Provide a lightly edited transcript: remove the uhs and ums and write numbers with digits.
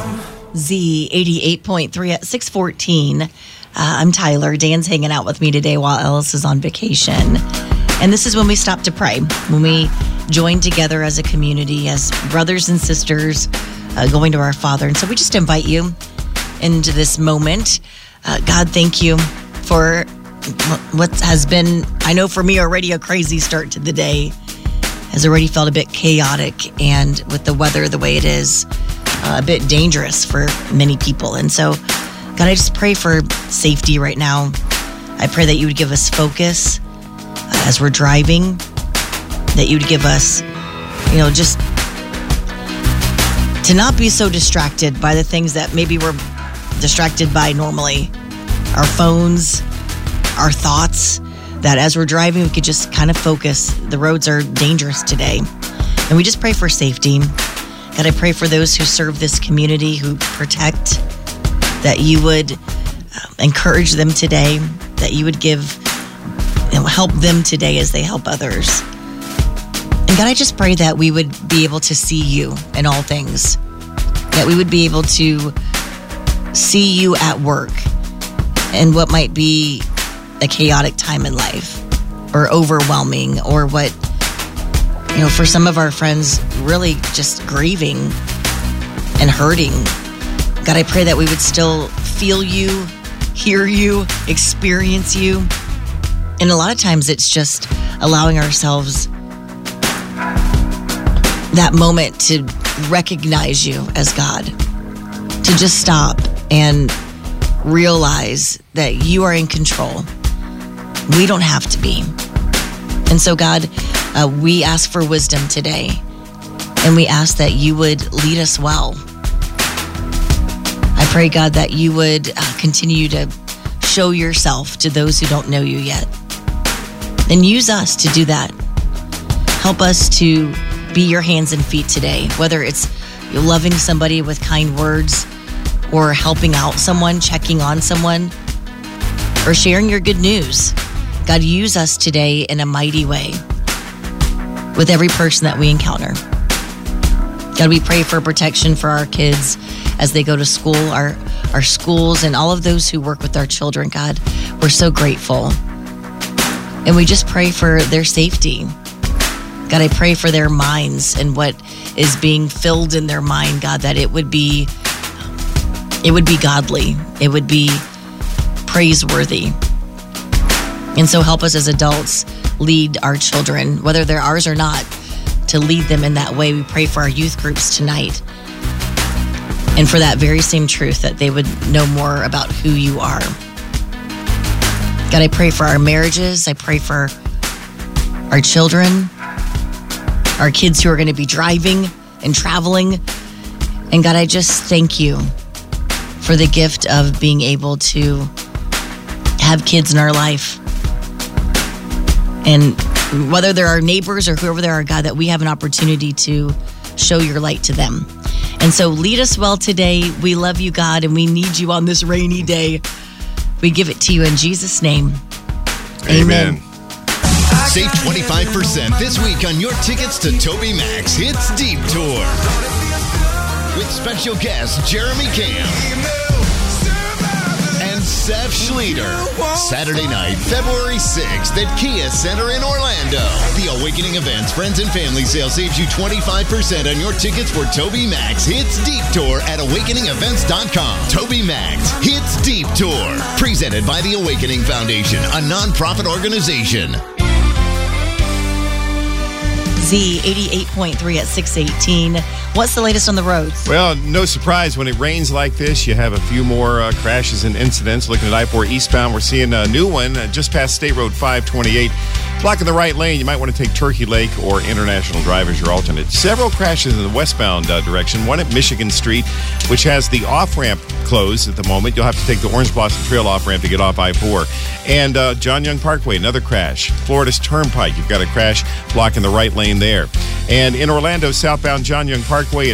Z 88.3 at 6:14. I'm Tyler. Dan's hanging out with me today while Ellis is on vacation. And this is when we stop to pray, when we join together as a community, as brothers and sisters, going to our Father. And so we just invite you into this moment. God, thank you for what has been, I know for me, already a crazy start to the day. Has already felt a bit chaotic, and with the weather the way it is, a bit dangerous for many people. And so, God, I just pray for safety right now. I pray that you would give us focus as we're driving, that you would give us, just to not be so distracted by the things that maybe we're distracted by normally. Our phones, our thoughts, that as we're driving, we could just kind of focus. The roads are dangerous today. And we just pray for safety. God, I pray for those who serve this community, who protect, that you would encourage them today, that you would help them today as they help others. And God, I just pray that we would be able to see you in all things, that we would be able to see you at work in what might be a chaotic time in life, or overwhelming, or what, for some of our friends, really just grieving and hurting. God, I pray that we would still feel you, hear you, experience you. And a lot of times it's just allowing ourselves that moment to recognize you as God, to just stop and realize that you are in control. We don't have to be. And so, God, we ask for wisdom today, and we ask that you would lead us well. I pray, God, that you would continue to show yourself to those who don't know you yet. And use us to do that. Help us to be your hands and feet today, whether it's loving somebody with kind words, or helping out someone, checking on someone, or sharing your good news. God, use us today in a mighty way with every person that we encounter. God, we pray for protection for our kids as they go to school, our schools, and all of those who work with our children. God, we're so grateful. And we just pray for their safety. God, I pray for their minds and what is being filled in their mind, God, that it would be godly. It would be praiseworthy. And so help us as adults lead our children, whether they're ours or not, to lead them in that way. We pray for our youth groups tonight, and for that very same truth, that they would know more about who you are. God, I pray for our marriages. I pray for our children, our kids who are going to be driving and traveling. And God, I just thank you for the gift of being able to have kids in our life. And whether they're our neighbors or whoever they are, God, that we have an opportunity to show your light to them. And so lead us well today. We love you, God, and we need you on this rainy day. We give it to you in Jesus' name. Amen. Save 25% this week on your tickets to Toby Max Hits Deep Tour with special guests Jeremy Camp and Seth Schleter. Saturday night, February 6th at Kia Center in Orlando. The Awakening Events Friends and Family Sale saves you 25% on your tickets for Toby Max Hits Deep Tour at awakeningevents.com. Toby Max Hits Deep Tour, presented by the Awakening Foundation, a nonprofit organization. Z 88.3 at 6:18. What's the latest on the roads? Well, no surprise, when it rains like this, you have a few more crashes and incidents. Looking at I-4 eastbound, we're seeing a new one just past State Road 528. Blocking the right lane, you might want to take Turkey Lake or International Drive as your alternate. Several crashes in the westbound direction. One at Michigan Street, which has the off-ramp closed at the moment. You'll have to take the Orange Blossom Trail off-ramp to get off I-4. And John Young Parkway, another crash. Florida's Turnpike, you've got a crash blocking the right lane there. And in Orlando, southbound John Young Parkway